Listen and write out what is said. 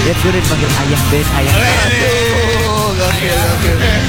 Ya, dia udah dipanggil ayah Ben, ayah. Aduh, gokil.